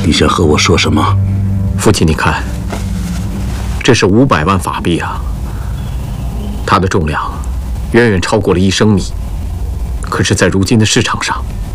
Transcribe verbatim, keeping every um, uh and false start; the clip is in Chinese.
你想和我说什么？ 父亲，你看，这是五百万法币啊，它的重量远远超过了一升米。可是，在如今的市场上，